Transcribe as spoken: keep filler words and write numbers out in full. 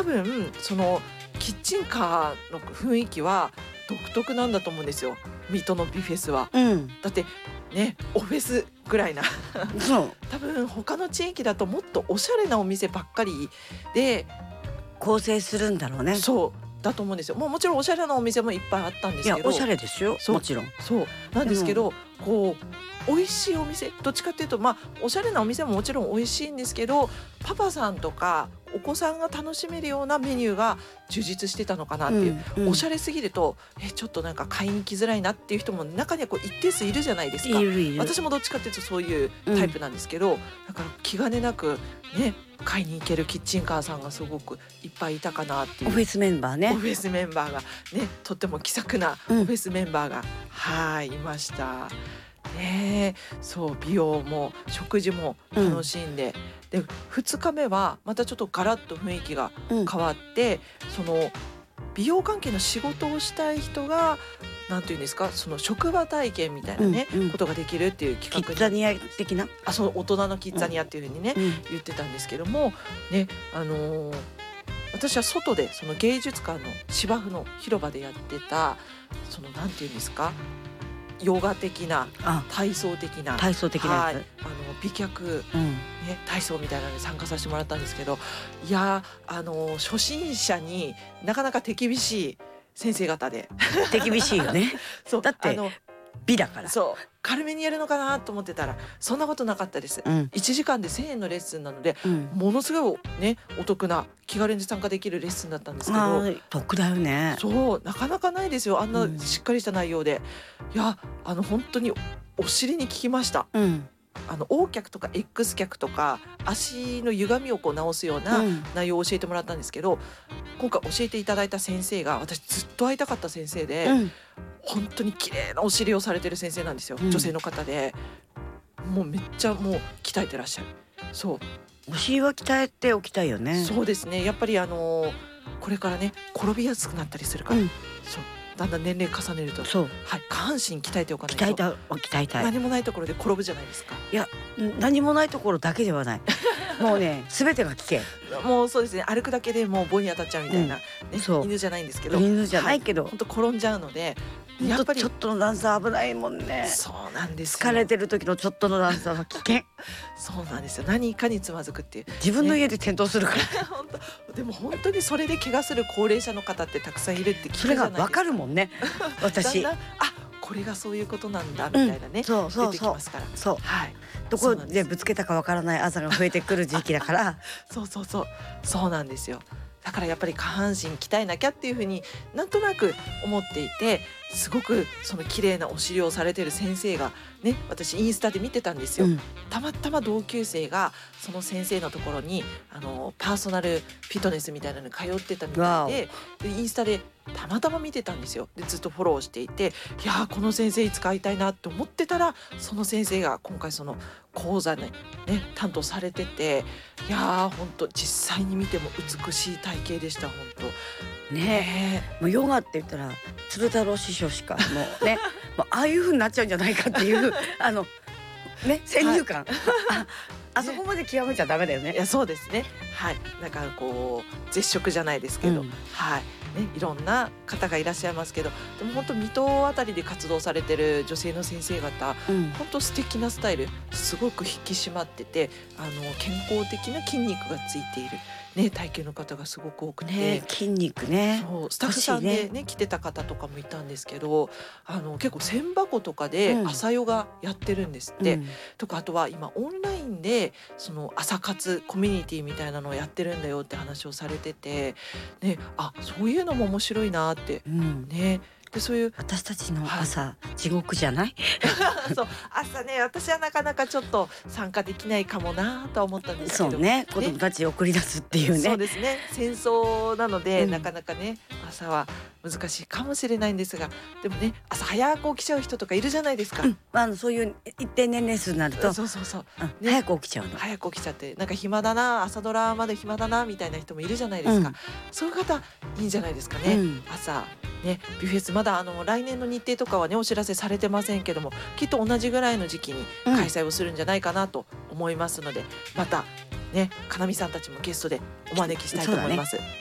多分そのキッチンカーの雰囲気は独特なんだと思うんですよ、水戸のビフェスは。 うんだってね、オフェスぐらいなそう多分他の地域だともっとおしゃれなお店ばっかりで、 構成するんだろうね。 そうだと思うんですよ。もうもちろんおしゃれなお店もいっぱいあったんですけど、 いやおしゃれですよ、 そうもちろん。 そうなんですけど、こう美味しいお店、どっちかっていうとまあおしゃれなお店ももちろん美味しいんですけど、パパさんとかお子さんが楽しめるようなメニューが充実してたのかなっていう、 うんうんおしゃれすぎるとえちょっとなんか買いに来づらいなっていう人も中にはこう一定数いるじゃないですか。 いるいる。 私もどっちかっていうとそういうタイプなんですけど、だから気兼ねなくね買いに行けるキッチンカーさんがすごくいっぱいいたかなっていう。 オフィスメンバーオね。 フェスメンバーがね、とっても気さくなオうんフェスメンバーが、はいいましたね。そう美容も食事も楽しんで、でふつかめはまたちょっとガラッと雰囲気がうん変わって、その美容関係の仕事をしたい人がなんていうんですか、その職場体験みたいなね、 うんうんことができるっていうキ企画にッザニア的な。 あそう大人のキッザニアっていう風にね、 うん言ってたんですけどもね、あのー私は外でその芸術館の芝生の広場でやってたそのなんていうんですか、ヨガ的なあ体操的な体操的なはい、 やあの美脚、 つ。うんね、体操みたいなのに参加させてもらったんですけど、いやーあのー初心者になかなか手厳しい先生方で手厳しいよね。 そうだってあの美だから。 そう軽めにやるのかなと思ってたらそんなことなかったです。 うんいちじかんでせんえんのレッスンなのでうん。 ものすごいねお得な気軽に参加できるレッスンだったんですけあど、 ー得だよね。 そうなかなかないですよ、あんうなんしっかりした内容で。いやあの本当にお尻に効きました。 うんあの O 脚とか X 脚とか足の歪みをこう直すようなうん内容を教えてもらったんですけど、今回教えていただいた先生が私ずっと会いたかった先生で、 うん本当に綺麗なお尻をされてる先生なんですよ、 うん女性の方でもうめっちゃもう鍛えてらっしゃる。そうお尻は鍛えておきたいよね。 そうですね、やっぱりあのーこれからね転びやすくなったりするから、 うんそうだんだん年齢重ねると、 そうはい、下半身鍛えておかないと鍛えた鍛えたい。 何もないところで転ぶじゃないですか。 いや何もないところだけではない。もうね全てが危険。 もうそうですね、歩くだけでもう棒に当たっちゃうみたいな、ね、 そう犬じゃないんですけど犬じゃないけど、 本当転んじゃうので、やっぱりちょっとの段差危ないもんね。 そうなんですよ。 疲れてる時のちょっとの段差は危険。 そうなんですよ、何かにつまずくっていう自分の家で転倒するから、 本当でも本当にそれで怪我する高齢者の方ってたくさんいるって聞くじそれゃないですか。 がわかるもんね。私だんだんあこれがそういうことなんだみたいなね、 うんそうそうそう出てきますから。 そうはいどこそうなんですでぶつけたかわからないあざが増えてくる時期だからそうそうそうそうなんですよ。だからやっぱり下半身鍛えなきゃっていうふうになんとなく思っていて、すごくその綺麗なお尻をされてる先生がね、私インスタで見てたんですよ、 うんたまたま同級生がその先生のところにあのパーソナルフィットネスみたいなのに通ってたみたいで、でインスタでたまたま見てたんですよ。でずっとフォローしていて、いやーこの先生いつか会いたいなって思ってたら、その先生が今回その講座ねね担当されてて、いやー本当実際に見ても美しい体型でした本当ねね。 もうヨガって言ったら鶴太郎師匠しかもうねもうああいう風になっちゃうんじゃないかっていうあのね先入観、ああそこまで極めちゃダメだよね。 いやそうですね、はい、なんかこう絶食じゃないですけど、 うんはいね、いろんな方がいらっしゃいますけど、でも本当水戸あたりで活動されてる女性の先生方、 うん本当素敵なスタイル、すごく引き締まってて、あの健康的な筋肉がついている、ね、体型の方がすごく多くて、 ね筋肉ねそうスタッフさんで、ね欲しい来てた方とかもいたんですけど、あの結構千箱とかでうん朝ヨガやってるんですって、 うんとかあとは今オンラインでその朝活コミュニティみたいなのをやってるんだよって話をされてて、ね、あそういうのも面白いなってうんね。でそういう私たちの朝、地獄じゃない？ そう朝ね、私はなかなかちょっと参加できないかもなとは思ったんですけど、 そうね子供たち送り出すっていうね。 そうですね、戦争なので、 うんなかなかね朝は難しいかもしれないんですが、でもね朝早く起きちゃう人とかいるじゃないですか、 うんあのそういう一定年齢数になると、 そうそうそううんね早く起きちゃうの。 早く起きちゃってなんか暇だな、朝ドラまで暇だなみたいな人もいるじゃないですか、 うんそういう方いいんじゃないですかね、 うん朝ねビュフェスまだあの来年の日程とかはねお知らせされてませんけども、きっと同じぐらいの時期に開催をするんじゃないかなと思いますので、またねかなみさんたちもゲストでお招きしたいと思います、